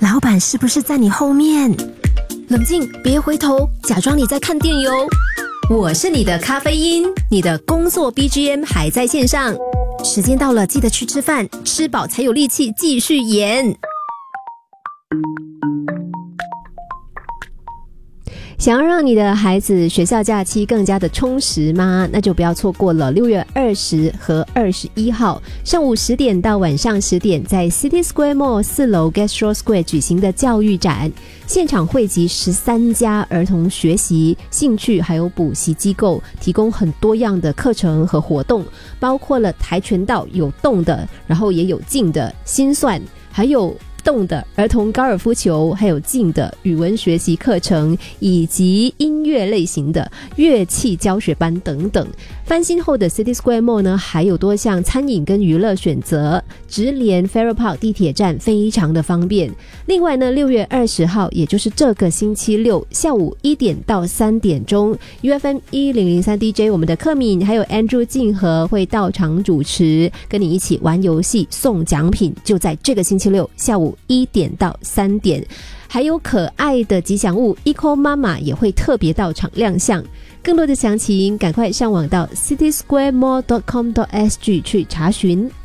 老板是不是在你后面？冷静，别回头，假装你在看电邮。我是你的咖啡因，你的工作 BGM 还在线上。时间到了，记得去吃饭，吃饱才有力气继续演。想要让你的孩子学校假期更加的充实吗？那就不要错过了6月20和21号上午10点到晚上10点在 City Square Mall 4楼 Gastro Square 举行的教育展，现场汇集13家儿童学习、兴趣还有补习机构，提供很多样的课程和活动，包括了跆拳道有动的，然后也有静的心算，还有动的儿童高尔夫球，还有静的语文学习课程，以及音乐类型的乐器教学班等等。翻新后的 City Square Mall 呢，还有多项餐饮跟娱乐选择，直连 Farrer Park 地铁站非常的方便。另外呢，6月20号也就是这个星期六下午1点到3点钟 UFM 1003 DJ 我们的克敏还有 Andrew 静和会到场主持，跟你一起玩游戏送奖品，就在这个星期六下午1点到3点。还有可爱的吉祥物 Eco 妈妈也会特别到场亮相。更多的详情赶快上网到citysquaremall.com.sg 去查询。